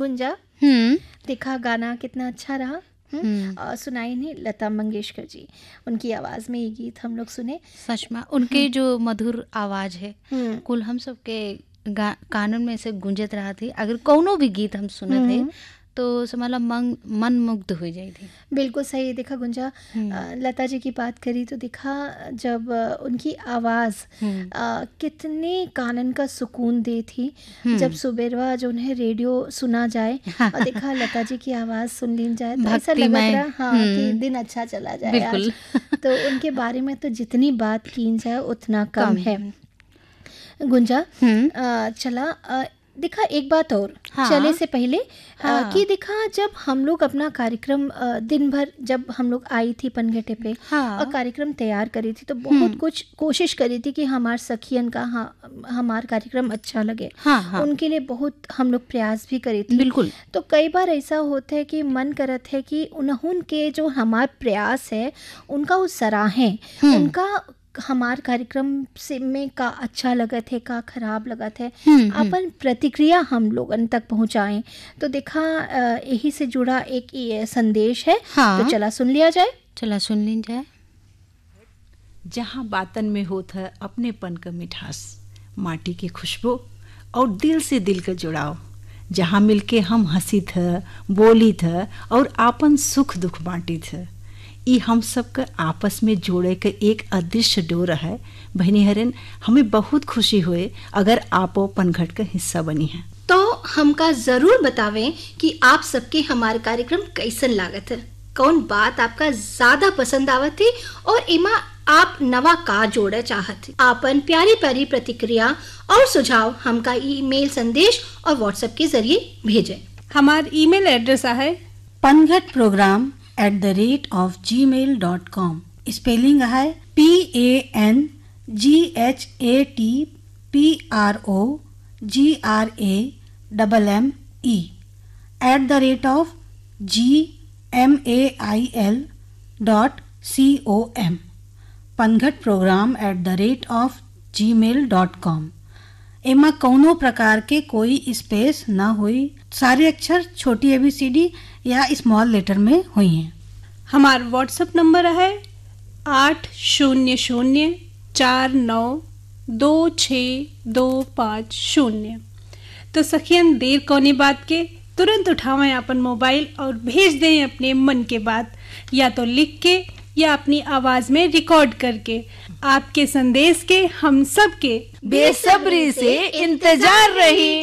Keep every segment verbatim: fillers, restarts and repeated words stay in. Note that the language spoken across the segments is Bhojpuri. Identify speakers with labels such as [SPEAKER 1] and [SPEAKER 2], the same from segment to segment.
[SPEAKER 1] गुंजा,
[SPEAKER 2] हम्म
[SPEAKER 1] देखा गाना कितना अच्छा रहा।
[SPEAKER 2] हम्म
[SPEAKER 1] और सुनाई नहीं लता मंगेशकर जी, उनकी आवाज़ में ये गीत हम लोग सुने।
[SPEAKER 2] सच में उनके जो मधुर आवाज है
[SPEAKER 1] हम्म
[SPEAKER 2] कुल हम सबके गा- कानन में से गूंजत रहा थी। अगर कौनो भी गीत हम सुनत थे तो समझला मन मन मुग्ध हो जाई थी।
[SPEAKER 1] बिल्कुल सही। देखा गुंजा,
[SPEAKER 2] हम्म।
[SPEAKER 1] अ, लता जी की बात करी तो देखा जब अ, उनकी आवाज़
[SPEAKER 2] हम्म।
[SPEAKER 1] अ, कितने कानन का सुकून दे थी।
[SPEAKER 2] हम्म।
[SPEAKER 1] जब सुबह जो उन्हें रेडियो सुना जाए और देखा लता जी की आवाज़ सुन ली जाए तो ऐसा लगत
[SPEAKER 2] भक्तिमय।
[SPEAKER 1] रहा हाँ
[SPEAKER 2] हम्म।
[SPEAKER 1] कि दिन अच्छा चला जाए
[SPEAKER 2] बिल्कुल।
[SPEAKER 1] आज। तो उनके बारे में तो जितनी बात की जाए उतना कम
[SPEAKER 2] कम
[SPEAKER 1] है। गुंजा,
[SPEAKER 2] हम्म।
[SPEAKER 1] अ, चला अ, देखा एक बात और
[SPEAKER 2] हाँ।
[SPEAKER 1] चले से पहले
[SPEAKER 2] हाँ।
[SPEAKER 1] अ, कि देखा जब हम लोग अपना कार्यक्रम अ, दिन भर जब हम लोग आई थी पनघटे पे
[SPEAKER 2] हाँ।
[SPEAKER 1] और कार्यक्रम तैयार करी थी तो बहुत कुछ कोशिश करी थी कि हमार सखियन का हाँ हमार कार्यक्रम अच्छा लगे।
[SPEAKER 2] हाँ हाँ
[SPEAKER 1] उनके लिए बहुत हम लोग प्रयास भी करी थी।
[SPEAKER 2] बिल्कुल।
[SPEAKER 1] तो कई बार ऐसा होता है कि मन करत है कि उन्होंने के जो हमार प्रयास है उनका वो सराहें, उनका हमार कार्यक्रम से में का अच्छा लगत है का खराब लगत है,
[SPEAKER 2] हम्म, हम्म।
[SPEAKER 1] अपन प्रतिक्रिया हम लोगन तक पहुंचाएं। तो देखा अ, यही से जुड़ा एक ये संदेश है।
[SPEAKER 2] हाँ।
[SPEAKER 1] तो चला सुन लिया जाए।
[SPEAKER 2] चला सुन ली जाए।
[SPEAKER 3] जहाँ बातन में होत है अपनेपन का मिठास, माटी की खुशबू और दिल से दिल का जुड़ाव, जहाँ मिलके हम हंसी थ बोली थ और आपन सुख दुख बांटी थ, ई हम सब का आपस में जोड़े के एक अदृश्य डोर है। बहनी हरन, हमें बहुत खुशी हुए अगर आपो पनघट का हिस्सा बनी है।
[SPEAKER 1] तो हमका जरूर बतावें कि आप सबके हमारे कार्यक्रम कैसन लागत है, कौन बात आपका ज्यादा पसंद आवत है और इमा आप नवा का जोड़े चाहत है। आपन प्यारी प्यारी प्रतिक्रिया और सुझाव हमका ईमेल संदेश और व्हाट्सएप के जरिए भेजें।
[SPEAKER 4] हमार ईमेल एड्रेस है
[SPEAKER 5] पनघट programme at the rate of जी मेल डॉट कॉम। स्पेलिंग है P A N G H A T P R O जी R A double M E at the rate of G M A I L dot C O M. पनघट programme at the rate of जी मेल डॉट कॉम। एमा कौनो प्रकार के कोई स्पेस ना हुई, सारे अक्षर छोटी एबीसीडी या स्मॉल लेटर में हुई हैं।
[SPEAKER 4] हमार व्हाट्सएप नंबर है आठ शून्य शून्य चार नौ दो छः दो पाँच शून्य। तो सखियन देर कोनी बात के तुरंत उठावें अपन मोबाइल और भेज दें अपने मन के बात, या तो लिख के या अपनी आवाज में रिकॉर्ड करके। आपके संदेश के हम सब के
[SPEAKER 3] बेसब्री से इंतजार रही।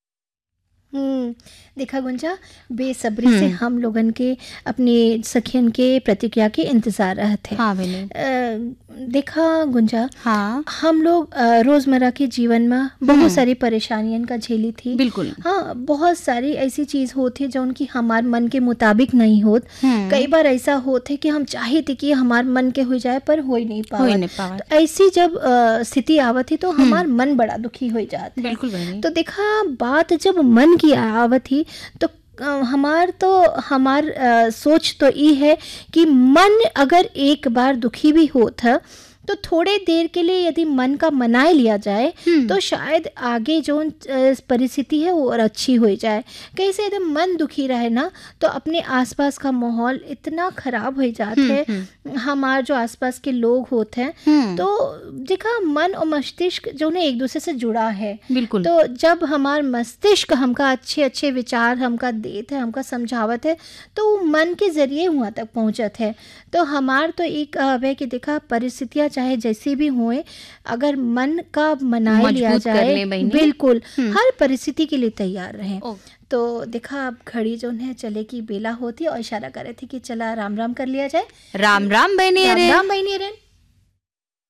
[SPEAKER 1] हम्म देखा गुंजा, बेसब्री से हम लोगन के अपने सखियन के प्रतिक्रिया के इंतजार रहते हैं।
[SPEAKER 2] हाँ बेले।
[SPEAKER 1] अ, देखा गुंजा,
[SPEAKER 2] हाँ
[SPEAKER 1] हम लोग अ, रोजमर्रा के जीवन में बहुत सारी परेशानियन का झेली थी।
[SPEAKER 2] बिल्कुल।
[SPEAKER 1] हाँ, बहुत सारी ऐसी चीज होती जो उनकी हमार मन के मुताबिक नहीं होत।
[SPEAKER 2] हम्म।
[SPEAKER 1] कई बार ऐसा होते है कि हम चाहे थे कि हमार मन के हो जाए पर हो ही नहीं
[SPEAKER 2] हो ही नहीं
[SPEAKER 1] पावत।
[SPEAKER 2] पावत।
[SPEAKER 1] तो ऐसी जब अ, स्थिति आवत थी तो हमार मन बड़ा दुखी हो जाता है।
[SPEAKER 2] बिल्कुल बहनी।
[SPEAKER 1] तो देखा बात जब मन की आवत थी तो अ, हमार तो हमार अ, सोच तो ये है कि मन अगर एक बार दुखी भी होता तो थोड़े देर के लिए यदि मन का मनाए लिया जाए तो शायद आगे जो अ, परिस्थिति है वो और अच्छी हो जाए। कैसे यदि मन दुखी रहे ना तो अपने आसपास का माहौल इतना खराब हो जाता है, हमारे जो आसपास के लोग होते हैं तो देखा मन और मस्तिष्क जो है एक दूसरे से जुड़ा है।
[SPEAKER 2] बिल्कुल।
[SPEAKER 1] तो जब हमार मस्तिष्क हमका अच्छे अच्छे विचार हमका देत है, हमका समझावत है तो वो मन के जरिए वहाँ तक पहुँचत है। तो हमार तो एक है कि देखा परिस्थितियाँ चाहे जैसी भी होए, अगर मन का मनाए लिया
[SPEAKER 2] मजबूत कर
[SPEAKER 1] जाए
[SPEAKER 2] ले बहनी।
[SPEAKER 1] बिल्कुल हर परिस्थिति के लिए तैयार रहें।
[SPEAKER 2] ओ।
[SPEAKER 1] तो देखा अब घड़ी जो है चले की बेला होती और इशारा करे थे कि चला राम राम कर लिया जाए।
[SPEAKER 2] राम राम बहनी।
[SPEAKER 1] राम
[SPEAKER 2] अरे
[SPEAKER 1] राम बहनी।